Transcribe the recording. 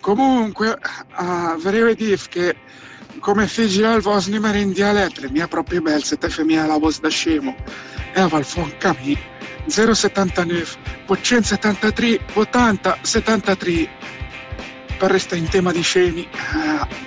Comunque, vorrei dire che come figli al vostro numero in dialetto, le mie proprie belle, se te fai la voce da scemo, e aval fon camì 079 873 80 73 per restare in tema di scemi.